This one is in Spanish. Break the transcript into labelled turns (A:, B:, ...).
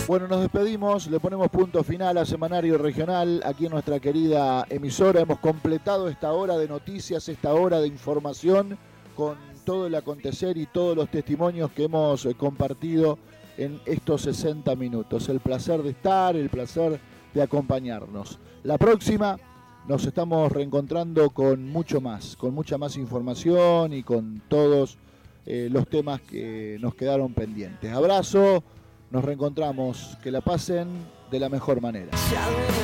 A: Bueno, nos despedimos, le ponemos punto final a Semanario Regional aquí en nuestra querida emisora. Hemos completado esta hora de noticias, esta hora de información con todo el acontecer y todos los testimonios que hemos compartido en estos 60 minutos. El placer de estar, el placer de acompañarnos. La próxima nos estamos reencontrando con mucho más, con mucha más información y con todos los temas que nos quedaron pendientes. Abrazo, nos reencontramos, que la pasen de la mejor manera.